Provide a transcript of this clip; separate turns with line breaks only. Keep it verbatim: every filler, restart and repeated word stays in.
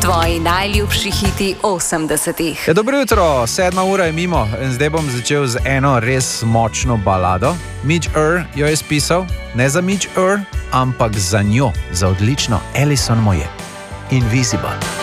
Tvoji najljubši hiti osemdesetih.
Ja, dobro jutro, sedma ura je mimo in zdaj bom začel z eno res močno balado. Midge Ure jo je spisal, ne za Midge Ure, ampak za njo, za odlično Alison Moje. Invisible.